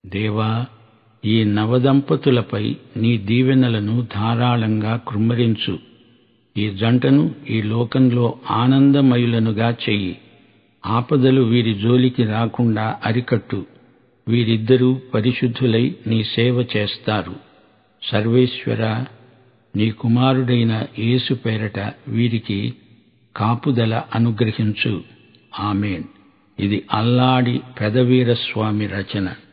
దేవా, ఈ నవదంపతులపై నీ దీవెనలను ధారాళంగా కృమ్మరించు. ఈ జంటను ఈ లోకంలో ఆనందమయులనుగా చెయ్యి. ఆపదలు వీరి జోలికి రాకుండా అరికట్టు. వీరిద్దరూ పరిశుద్ధులై నీ సేవ చేస్తారు. సర్వేశ్వరా, నీ కుమారుడైన యేసు పేరట వీరికి కాపుదల అనుగ్రహించు. ఆమేన్. ఇది అల్లాడి పెదవీరస్వామి రచన.